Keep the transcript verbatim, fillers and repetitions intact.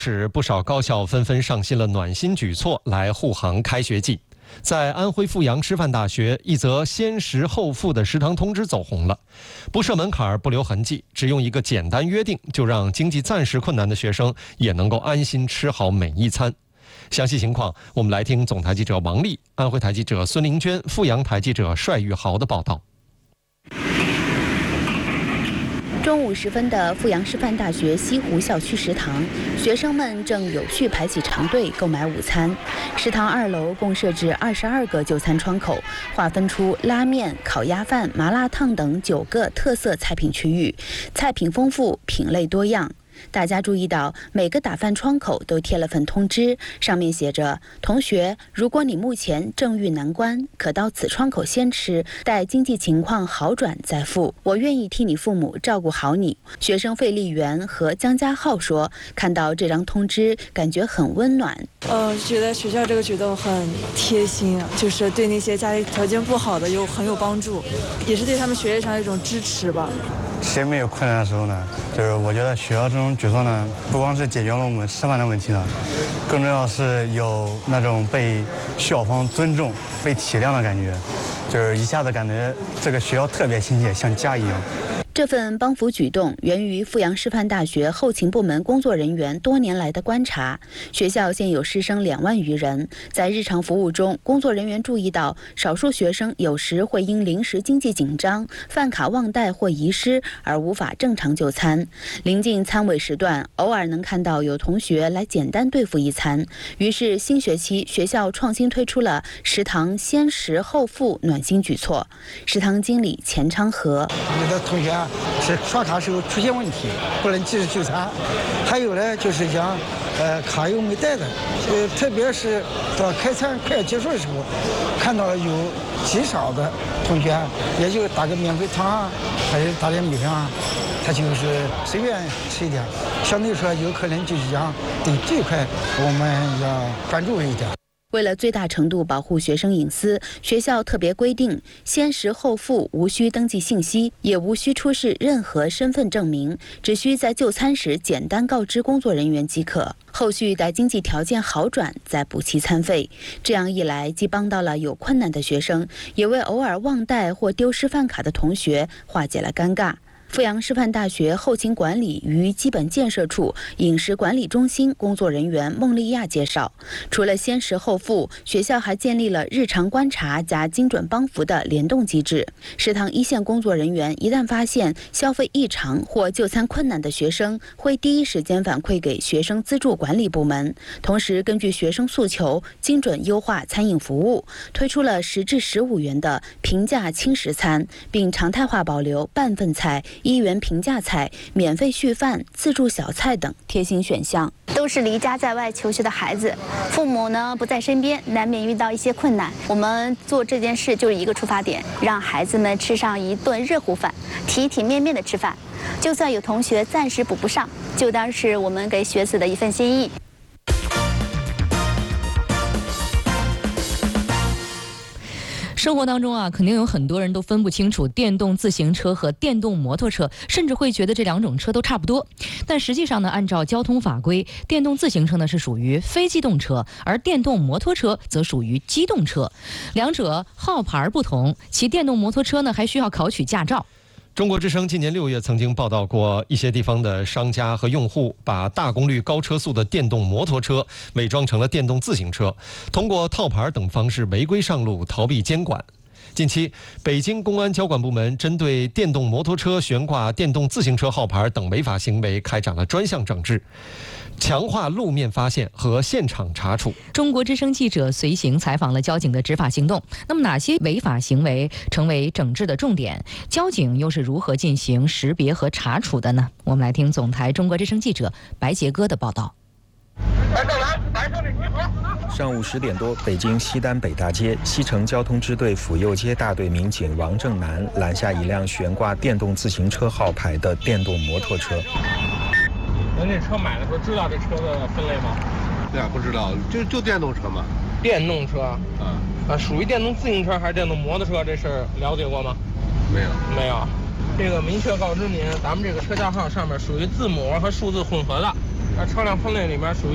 使不少高校纷纷上新了暖心举措来护航开学季。在安徽阜阳师范大学，一则先食后付的食堂通知走红了，不设门槛不留痕迹，只用一个简单约定，就让经济暂时困难的学生也能够安心吃好每一餐。详细情况，我们来听总台记者王丽、安徽台记者孙玲娟、阜阳台记者帅玉豪的报道。 中午时分的阜阳师范大学西湖校区食堂，学生们正有序排起长队购买午餐。食堂二楼共设置二十二个就餐窗口，划分出拉面、烤鸭饭、麻辣烫等九个特色菜品区域，菜品丰富，品类多样。大家注意到，每个打饭窗口都贴了份通知，上面写着：同学，如果你目前正遇难关，可到此窗口先吃，待经济情况好转再付。我愿意替你父母照顾好你。学生费丽媛和江家浩说，看到这张通知，感觉很温暖。 呃，觉得学校这个举动很贴心啊，就是对那些家里条件不好的有很有帮助，也是对他们学业上一种支持吧。 谁没有困难的时候呢？就是我觉得学校这种举措呢，不光是解决了我们吃饭的问题呢，更重要是有那种被校方尊重、被体谅的感觉，就是一下子感觉这个学校特别亲切，像家一样。 这份帮扶举动源于阜阳师范大学后勤部门工作人员多年来的观察。学校现有师生两万余人，在日常服务中，工作人员注意到少数学生有时会因临时经济紧张、饭卡忘带或遗失而无法正常就餐。临近餐尾时段，偶尔能看到有同学来简单对付一餐。于是新学期学校创新推出了食堂先食后付暖心举措。食堂经理钱昌和， 有的同学是刷卡时候出现问题，不能及时就餐；还有呢，就是讲，呃，卡又没带的，呃，特别是到开餐快要结束的时候，看到有极少的同学，也就打个免费汤啊，还是打点米饭啊，他就是随便吃一点，相对说有可能就是讲对这一块我们要关注一点。 为了最大程度保护学生隐私，学校特别规定，先食后付无需登记信息，也无需出示任何身份证明，只需在就餐时简单告知工作人员即可。后续待经济条件好转再补齐餐费。这样一来，既帮到了有困难的学生，也为偶尔忘带或丢失饭卡的同学化解了尴尬。阜阳师范大学后勤管理与基本建设处饮食管理中心工作人员孟丽亚介绍，除了先食后付，学校还建立了日常观察加精准帮扶的联动机制。食堂一线工作人员一旦发现消费异常或就餐困难的学生，会第一时间反馈给学生资助管理部门，同时根据学生诉求，精准优化餐饮服务，推出了十至十五元的平价轻食餐，并常态化保留半份菜、一元平价菜、免费续饭、自助小菜等贴心选项。 都是离家在外求学的孩子，父母呢不在身边，难免遇到一些困难。我们做这件事就是一个出发点，让孩子们吃上一顿热乎饭，体体面面的吃饭。就算有同学暂时补不上，就当是我们给学子的一份心意。 生活当中啊，肯定有很多人都分不清楚电动自行车和电动摩托车，甚至会觉得这两种车都差不多。但实际上呢，按照交通法规，电动自行车呢是属于非机动车，而电动摩托车则属于机动车，两者号牌不同，其电动摩托车呢还需要考取驾照。 中国之声今年六月曾经报道过，一些地方的商家和用户把大功率高车速的电动摩托车伪装成了电动自行车，通过套牌等方式违规上路，逃避监管。近期，北京公安交管部门针对电动摩托车悬挂电动自行车号牌等违法行为开展了专项整治，强化路面发现和现场查处。 中国之声记者随行采访了交警的执法行动。那么哪些违法行为成为整治的重点？交警又是如何进行识别和查处的呢？我们来听总台中国之声记者白杰哥的报道。 上午十点多，北京西单北大街西城交通支队府右街大队民警王正南拦下一辆悬挂电动自行车号牌的电动摩托车。 您这车买的时候知道这车的分类吗？ 对啊，不知道，就就电动车嘛。 电动车，嗯，啊，属于电动自行车还是电动摩托车？这事儿了解过吗？ 没有， 没有。这个明确告知您，咱们这个车架号上面属于字母和数字混合的， 啊，车辆分类里面属于。